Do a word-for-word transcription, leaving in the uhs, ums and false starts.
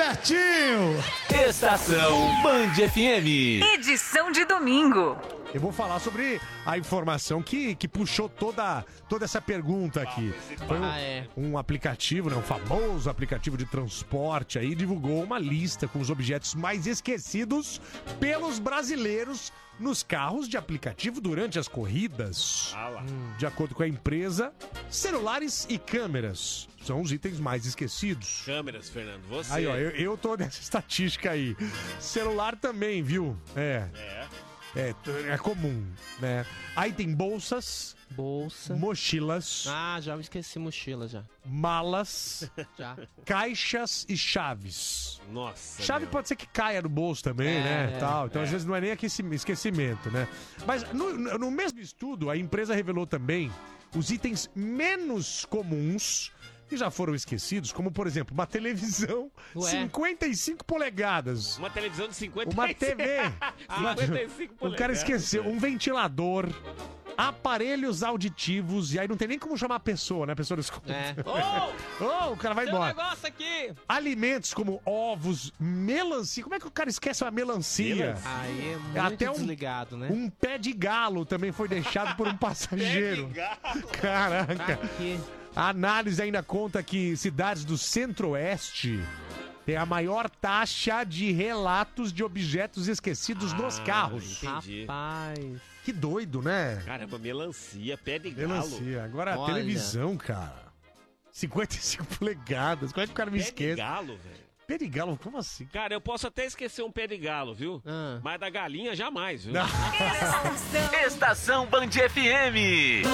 certinho! Estação Band F M. Edição de domingo. Eu vou falar sobre a informação que, que puxou toda, toda essa pergunta aqui. Foi um, Ah, é. um aplicativo, né, um famoso aplicativo de transporte aí, divulgou uma lista com os objetos mais esquecidos pelos brasileiros nos carros de aplicativo durante as corridas. Ah lá. De acordo com a empresa, celulares e câmeras são os itens mais esquecidos. Câmeras, Fernando, você. Aí, ó, eu, eu tô nessa estatística aí. Celular também, viu? É. É. É, t- é comum, né? Aí tem bolsas, Bolsa. mochilas, Ah, já me esqueci mochila já. malas, Já. caixas e chaves. Nossa. Chave meu. pode ser que caia no bolso também, É, né? é, Tal. Então, às vezes, não é nem aqueci- esquecimento, né? Mas no, no- no mesmo estudo, a empresa revelou também os itens menos comuns que já foram esquecidos, como, por exemplo, uma televisão Ué? cinquenta e cinco polegadas. Uma televisão de cinquenta Uma T V. cinquenta e cinco O polegadas. cara esqueceu um ventilador, aparelhos auditivos, e aí não tem nem como chamar a pessoa, né? A pessoa não escuta. É. Oh, o cara vai Tem um embora. negócio aqui! Alimentos como ovos, melancia. Como é que o cara esquece uma melancia? Melancia? Aí é muito Até um- desligado, né? Um pé de galo também foi deixado por um passageiro. Caraca. Aqui. A análise ainda conta que cidades do centro-oeste têm a maior taxa de relatos de objetos esquecidos nos carros. Entendi. Rapaz. Que doido, né? Caramba, melancia, pé de galo. Melancia. Agora a Olha. televisão, cara. cinquenta e cinco polegadas. Como é que o cara me Pé de esquece? galo, velho. Pé de galo? Como assim? Cara, eu posso até esquecer um pé de galo, viu? Ah. Mas da galinha, jamais, viu? Não. Estação. Estação Band F M.